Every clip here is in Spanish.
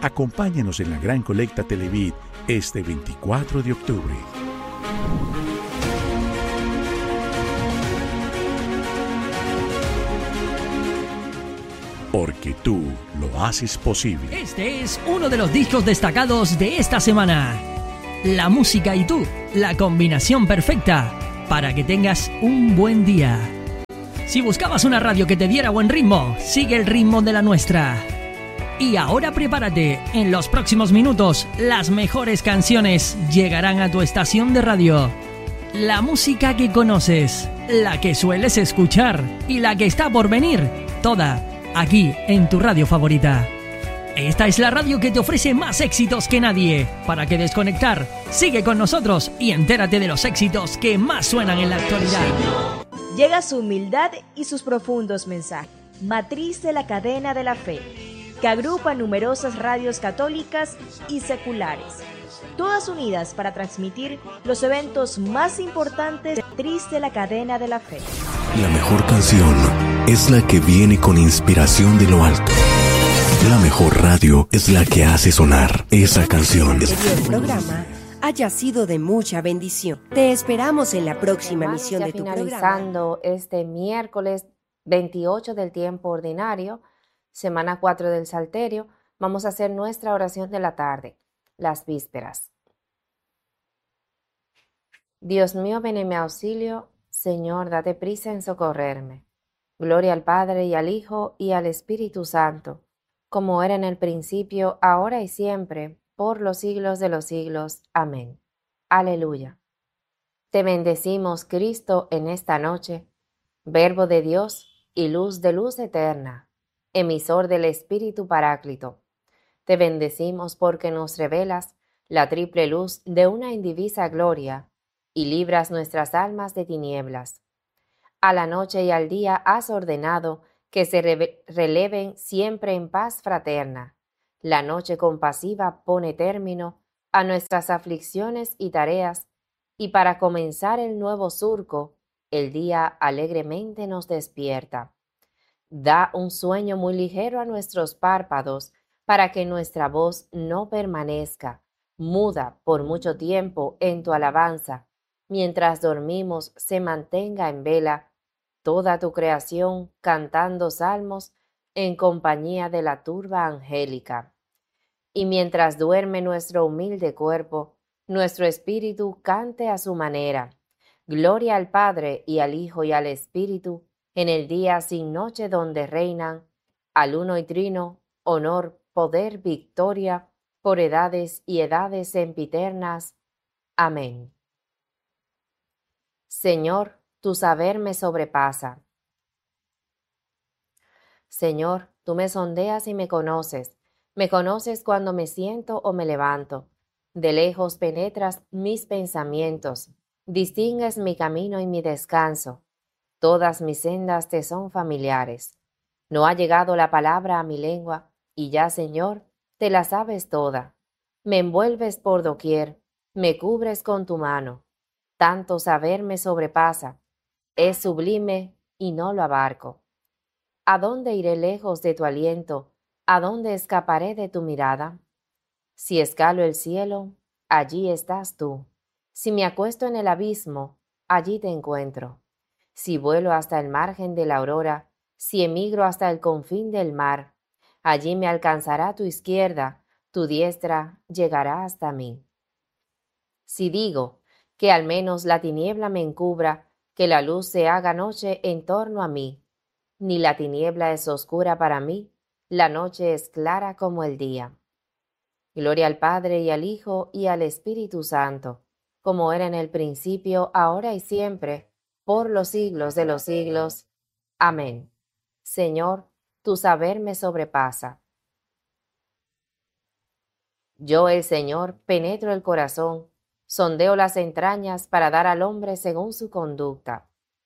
Acompáñanos en la gran colecta Televid este 24 de octubre. Porque tú lo haces posible. Este es uno de los discos destacados de esta semana. La música y tú, la combinación perfecta para que tengas un buen día. Si buscabas una radio que te diera buen ritmo, sigue el ritmo de la nuestra. Y ahora prepárate, en los próximos minutos, las mejores canciones llegarán a tu estación de radio. La música que conoces, la que sueles escuchar y la que está por venir, toda aquí en tu radio favorita. Esta es la radio que te ofrece más éxitos que nadie. ¿Para qué desconectar? Sigue con nosotros y entérate de los éxitos que más suenan en la actualidad. Llega su humildad y sus profundos mensajes. Matriz de la cadena de la fe, que agrupa numerosas radios católicas y seculares, todas unidas para transmitir los eventos más importantes de Matriz de la cadena de la fe. La mejor canción es la que viene con inspiración de lo alto. La mejor radio es la que hace sonar esa canción. Que el programa haya sido de mucha bendición. Te esperamos en la próxima emisión de tu programa. Finalizando este miércoles 28 del tiempo ordinario, semana 4 del Salterio, vamos a hacer nuestra oración de la tarde, las vísperas. Dios mío, ven en mi auxilio. Señor, date prisa en socorrerme. Gloria al Padre y al Hijo y al Espíritu Santo, como era en el principio, ahora y siempre, por los siglos de los siglos. Amén. Aleluya. Te bendecimos, Cristo, en esta noche, Verbo de Dios y luz de luz eterna, emisor del Espíritu Paráclito. Te bendecimos porque nos revelas la triple luz de una indivisa gloria y libras nuestras almas de tinieblas. A la noche y al día has ordenado que se releven siempre en paz fraterna. La noche compasiva pone término a nuestras aflicciones y tareas, y para comenzar el nuevo surco, el día alegremente nos despierta. Da un sueño muy ligero a nuestros párpados, para que nuestra voz no permanezca muda por mucho tiempo en tu alabanza. Mientras dormimos se mantenga en vela toda tu creación cantando salmos en compañía de la turba angélica. Y mientras duerme nuestro humilde cuerpo, nuestro espíritu cante a su manera. Gloria al Padre y al Hijo y al Espíritu, en el día sin noche donde reinan, al uno y trino, honor, poder, victoria, por edades y edades sempiternas. Amén. Señor, tu saber me sobrepasa. Señor, tú me sondeas y me conoces cuando me siento o me levanto. De lejos penetras mis pensamientos, distingues mi camino y mi descanso. Todas mis sendas te son familiares. No ha llegado la palabra a mi lengua, y ya, Señor, te la sabes toda. Me envuelves por doquier, me cubres con tu mano. Tanto saber me sobrepasa, es sublime y no lo abarco. ¿A dónde iré lejos de tu aliento? ¿A dónde escaparé de tu mirada? Si escalo el cielo, allí estás tú. Si me acuesto en el abismo, allí te encuentro. Si vuelo hasta el margen de la aurora, si emigro hasta el confín del mar, allí me alcanzará tu izquierda, tu diestra llegará hasta mí. Si digo que al menos la tiniebla me encubra, que la luz se haga noche en torno a mí. Ni la tiniebla es oscura para mí, la noche es clara como el día. Gloria al Padre y al Hijo y al Espíritu Santo, como era en el principio, ahora y siempre, por los siglos de los siglos. Amén. Señor, tu saber me sobrepasa. Yo, el Señor, penetro el corazón, sondeo las entrañas para dar al hombre según su conducta.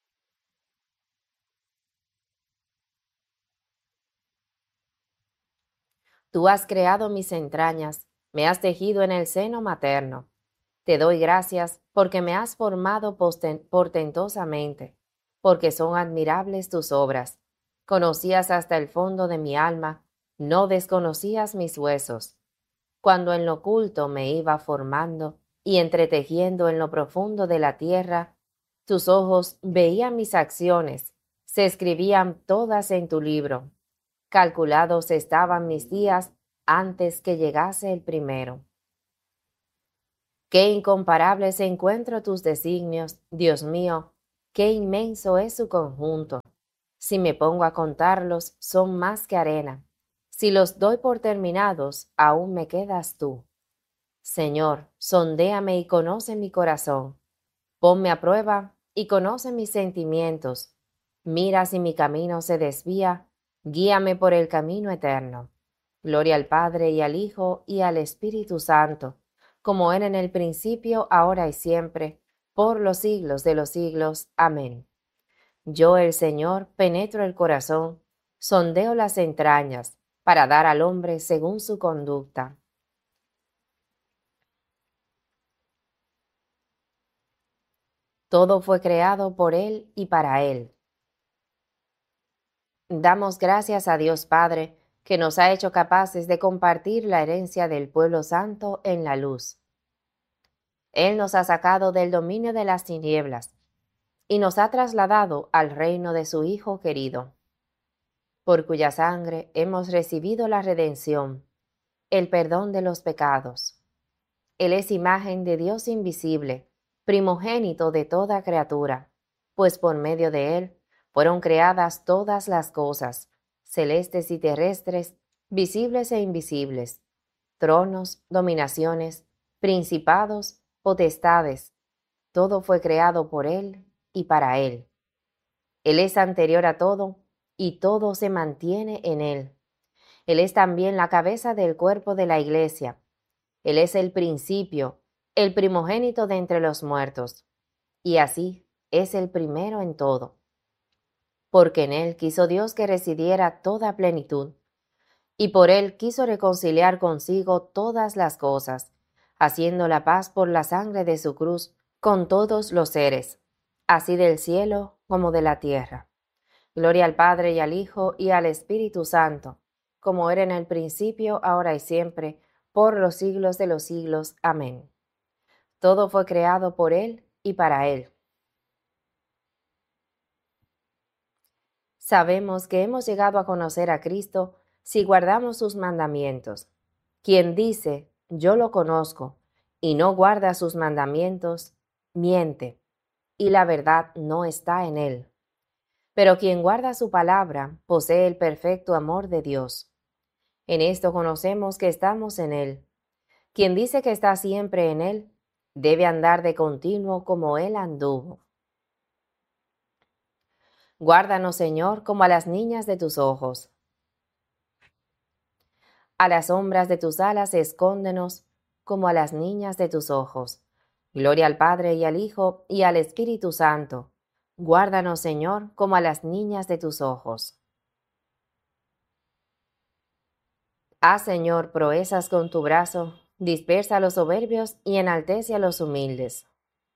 Tú has creado mis entrañas, me has tejido en el seno materno. Te doy gracias porque me has formado portentosamente, porque son admirables tus obras. Conocías hasta el fondo de mi alma, no desconocías mis huesos. cuando en lo oculto me iba formando y entretejiendo en lo profundo de la tierra, tus ojos veían mis acciones, se escribían todas en tu libro. Calculados estaban mis días antes que llegase el primero. Qué incomparables encuentro tus designios, Dios mío, qué inmenso es su conjunto. Si me pongo a contarlos, son más que arena. Si los doy por terminados, aún me quedas tú. Señor, sondéame y conoce mi corazón. Ponme a prueba y conoce mis sentimientos. Mira si mi camino se desvía, guíame por el camino eterno. Gloria al Padre y al Hijo y al Espíritu Santo, como era en el principio, ahora y siempre, por los siglos de los siglos. Amén. Yo, el Señor, penetro el corazón, sondeo las entrañas, para dar al hombre según su conducta. Todo fue creado por Él y para Él. Damos gracias a Dios Padre, que nos ha hecho capaces de compartir la herencia del pueblo santo en la luz. Él nos ha sacado del dominio de las tinieblas y nos ha trasladado al reino de su Hijo querido, por cuya sangre hemos recibido la redención, el perdón de los pecados. Él es imagen de Dios invisible, primogénito de toda criatura, pues por medio de Él fueron creadas todas las cosas, celestes y terrestres, visibles e invisibles, tronos, dominaciones, principados, potestades. Todo fue creado por Él y para Él. Él es anterior a todo y todo se mantiene en Él. Él es también la cabeza del cuerpo de la Iglesia. Él es el principio, el primogénito de entre los muertos, y así es el primero en todo. Porque en Él quiso Dios que residiera toda plenitud, y por Él quiso reconciliar consigo todas las cosas, haciendo la paz por la sangre de su cruz con todos los seres, así del cielo como de la tierra. Gloria al Padre y al Hijo y al Espíritu Santo, como era en el principio, ahora y siempre, por los siglos de los siglos. Amén. Todo fue creado por Él y para Él. Sabemos que hemos llegado a conocer a Cristo si guardamos sus mandamientos. Quien dice, yo lo conozco, y no guarda sus mandamientos, miente, y la verdad no está en él. Pero quien guarda su palabra posee el perfecto amor de Dios. En esto conocemos que estamos en Él. Quien dice que está siempre en Él, debe andar de continuo como Él anduvo. Guárdanos, Señor, como a las niñas de tus ojos. A las sombras de tus alas escóndenos como a las niñas de tus ojos. Gloria al Padre y al Hijo y al Espíritu Santo. Guárdanos, Señor, como a las niñas de tus ojos. Haz, Señor, proezas con tu brazo, dispersa a los soberbios y enaltece a los humildes.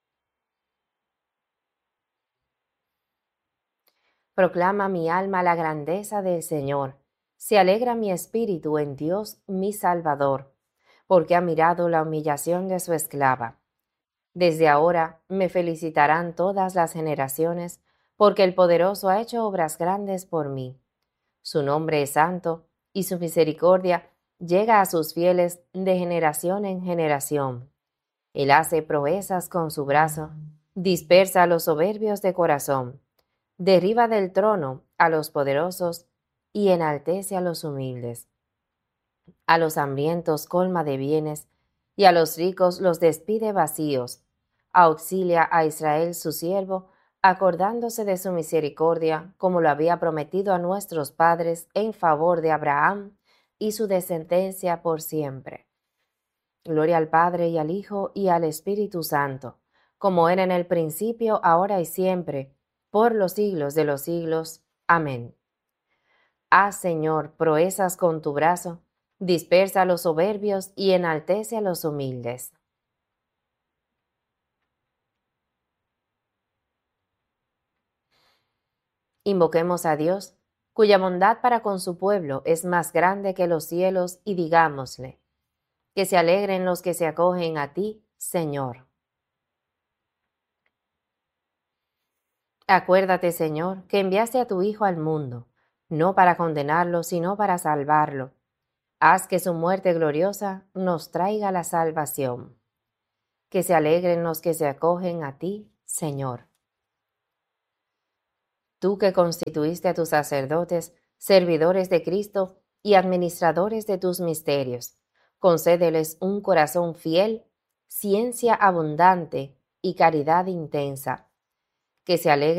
Proclama mi alma la grandeza del Señor. Se alegra mi espíritu en Dios mi Salvador, porque ha mirado la humillación de su esclava. Desde ahora me felicitarán todas las generaciones, porque el Poderoso ha hecho obras grandes por mí. Su nombre es santo, y su misericordia llega a sus fieles de generación en generación. Él hace proezas con su brazo, dispersa a los soberbios de corazón, derriba del trono a los poderosos y enaltece a los humildes. A los hambrientos colma de bienes, y a los ricos los despide vacíos. Auxilia a Israel su siervo, acordándose de su misericordia, como lo había prometido a nuestros padres en favor de Abraham y su descendencia por siempre. Gloria al Padre y al Hijo y al Espíritu Santo, como era en el principio, ahora y siempre, por los siglos de los siglos. Amén. Haz, Señor, proezas con tu brazo, dispersa a los soberbios y enaltece a los humildes. Invoquemos a Dios, cuya bondad para con su pueblo es más grande que los cielos, y digámosle: Que se alegren los que se acogen a ti, Señor. Acuérdate, Señor, que enviaste a tu Hijo al mundo, no para condenarlo, sino para salvarlo. Haz que su muerte gloriosa nos traiga la salvación. Que se alegren los que se acogen a ti, Señor. Tú que constituiste a tus sacerdotes, servidores de Cristo y administradores de tus misterios, concédeles un corazón fiel, ciencia abundante y caridad intensa. Que se alegren